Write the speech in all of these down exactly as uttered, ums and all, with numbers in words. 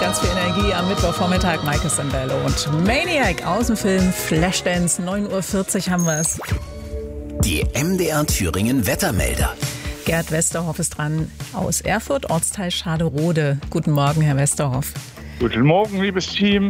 ganz viel Energie am Mittwochvormittag. Maike Sembello und Maniac aus dem Film Flashdance. neun Uhr vierzig haben wir es. Die M D R Thüringen Wettermelder. Gerd Westerhoff ist dran aus Erfurt, Ortsteil Schaderode. Guten Morgen, Herr Westerhoff. Guten Morgen, liebes Team.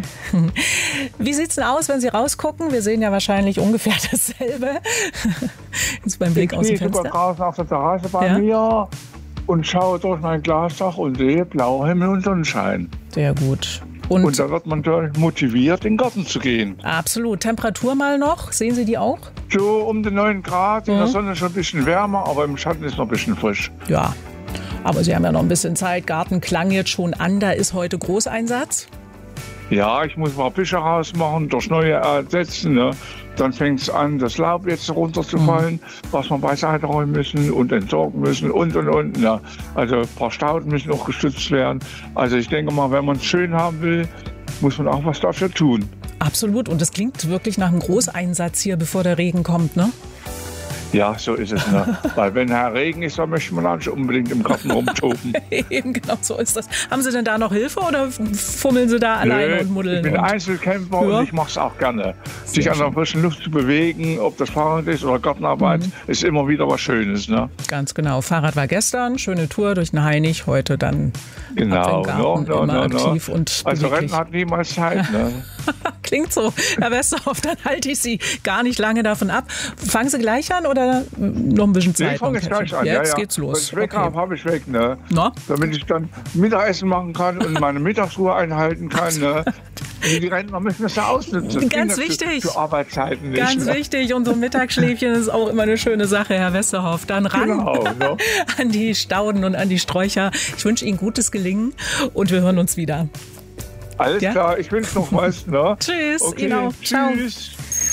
Wie sieht's denn aus, wenn Sie rausgucken? Wir sehen ja wahrscheinlich ungefähr dasselbe. Jetzt beim Blick aus dem Fenster. Ich stehe draußen auf der Terrasse bei Ja? mir und schaue durch mein Glasdach und sehe blauer Himmel und Sonnenschein. Sehr gut. Und, Und da wird man natürlich motiviert, in den Garten zu gehen. absolut. Temperatur mal noch? Sehen Sie die auch? So um die neun Grad, in Mhm. der Sonne schon ein bisschen wärmer, aber im Schatten ist noch ein bisschen frisch. Ja. Aber Sie haben ja noch ein bisschen Zeit. Garten klang jetzt schon an. Da ist heute Großeinsatz. Ja, ich muss mal Büsche rausmachen, durch neue ersetzen. Ne? Dann fängt es an, das Laub jetzt runterzufallen, mhm. was wir beiseite räumen müssen und entsorgen müssen und, und, und. Ne? Also ein paar Stauden müssen auch gestützt werden. Also ich denke mal, wenn man es schön haben will, muss man auch was dafür tun. Absolut. Und das klingt wirklich nach einem Großeinsatz hier, bevor der Regen kommt, ne? Ja, so ist es. Ne? Weil wenn Herr Regen ist, dann möchte man auch nicht unbedingt im Garten rumtoben. Eben, genau so ist das. Haben Sie denn da noch Hilfe oder fummeln Sie da alleine Nö, und muddeln? Ich bin und Einzelkämpfer Ja. und ich mache es auch gerne. Sehr Sich an der schön. frischen Luft zu bewegen, ob das Fahrrad ist oder Gartenarbeit, Mhm. ist immer wieder was Schönes. Ne? Ganz genau. Fahrrad war gestern, schöne Tour durch den Hainich, heute dann Genau. ab im Garten, no, no, immer no, no. aktiv und Also beweglich. Rentner hat niemals Zeit. Ne? Klingt so. Herr Westerhoff, dann halte ich Sie gar nicht lange davon ab. Fangen Sie gleich an oder noch ein bisschen Zeit? Nee, ich fange jetzt gleich an. Jetzt ja, ja. geht's los. Wenn ich weg Okay. habe, habe ich weg. Ne? Na? Damit ich dann Mittagessen machen kann und meine Mittagsruhe einhalten kann. Ne? Also die Rentner müssen das ja ausnutzen. Das Ganz ging ja wichtig. Für, für Arbeitszeiten nicht. Ganz ne? wichtig, und so ein Mittagsschläfchen ist auch immer eine schöne Sache, Herr Westerhoff. Dann ran Genau, ne? an die Stauden und an die Sträucher. Ich wünsche Ihnen gutes Gelingen und wir hören uns wieder. Alles Ja? klar, ich wünsche noch was. Ne? Tschüss, Okay, Ihnen auch. Ciao. Tschüss.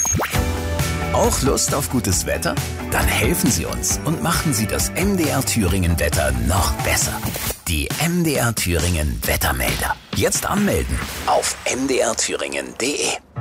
Auch Lust auf gutes Wetter? Dann helfen Sie uns und machen Sie das M D R Thüringen Wetter noch besser. Die M D R Thüringen Wettermelder. Jetzt anmelden auf m d r thüringen punkt d e.